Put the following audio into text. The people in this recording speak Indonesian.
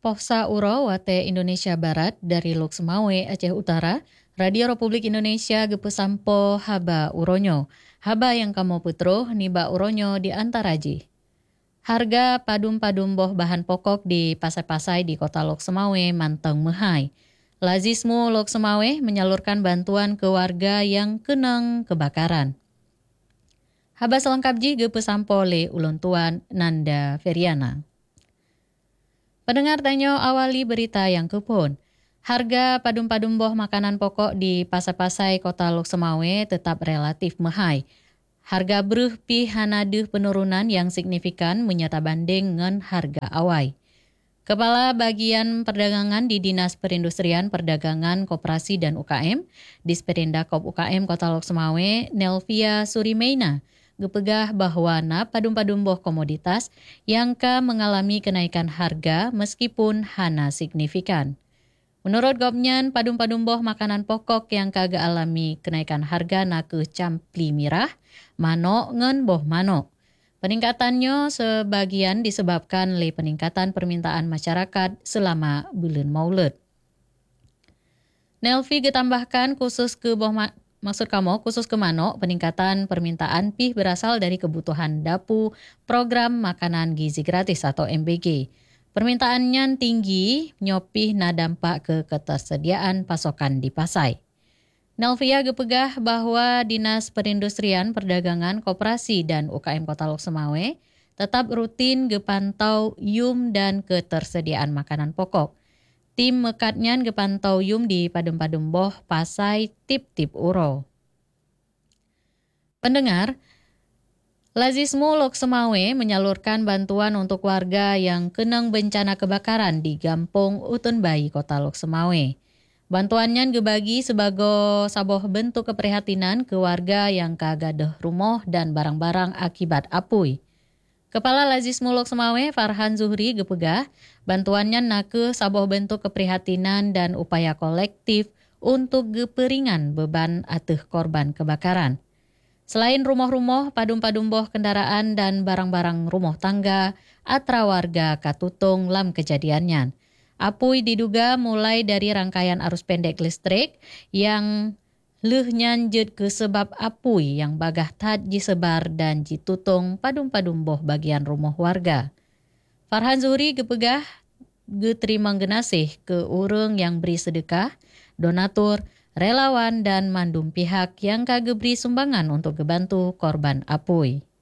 Posa Uro Wate Indonesia Barat dari Lok Semawe Aceh Utara, Radio Republik Indonesia Gepesampo Haba Uronyo. Haba yang kamu putro niba Uronyo di antaraji. Harga padum-padum boh bahan pokok di pasai-pasai di kota Lok Semawe manteng mehai. Lazismu Lok Semawe menyalurkan bantuan ke warga yang kenang kebakaran. Haba selengkap ji Gepesampo le ulun tuan Nanda Feriana. Pendengar tanyo awali berita yang kepun. Harga padum-padum boh makanan pokok di pasar-pasai kota Lok Semawe tetap relatif mehai. Harga beruh pi hanadeuh penurunan yang signifikan menyata banding dengan harga awai. Kepala Bagian Perdagangan di Dinas Perindustrian Perdagangan Koperasi dan UKM, Disperindak UKM Kota Lok Semawe, Nelvia Surimeina, gepegah bahwa padum-padum boh komoditas yang mengalami kenaikan harga meskipun hana signifikan. Menurut Gopnyan, padum-padum boh makanan pokok yang kagak alami kenaikan harga ke campli mirah, mano ngen boh mano. Peningkatannya sebagian disebabkan oleh peningkatan permintaan masyarakat selama bulan Maulud. Nelvi ditambahkan khusus ke mano peningkatan permintaan pih berasal dari kebutuhan DAPU program makanan gizi gratis atau MBG. Permintaannya tinggi, nyopih dampak ke ketersediaan pasokan di pasai. Nelvia gepegah bahwa Dinas Perindustrian Perdagangan Koperasi dan UKM Kota Lok Semawe tetap rutin gepantau yum dan ketersediaan makanan pokok. Tim mekatnya gepantau yum di padum-padum boh pasai tip-tip uro. Pendengar, Lazismu Lok Semawe menyalurkan bantuan untuk warga yang kenang bencana kebakaran di Gampong Utun Bayi Kota Lok Semawe. Bantuannya gebagi sebagai saboh bentuk keprihatinan ke warga yang kagadeh rumah dan barang-barang akibat apui. Kepala Lazismu Lok Semawe Farhan Zuhri gepegah bantuannya ke saboh bentuk keprihatinan dan upaya kolektif untuk geperingan beban ateh korban kebakaran. Selain rumah-rumah, padum-padum boh kendaraan dan barang-barang rumah tangga, atra warga katutung lam kejadiannya. Apui diduga mulai dari rangkaian arus pendek listrik yang leuh nyanjeut ke sebab apui yang bagah tad disebar dan ditutung padum-padum boh bagian rumah warga. Farhan Zuhri gepegah geterima genasih ke urang yang beri sedekah, donatur, relawan dan mandum pihak yang kageberi sumbangan untuk gebantu korban apui.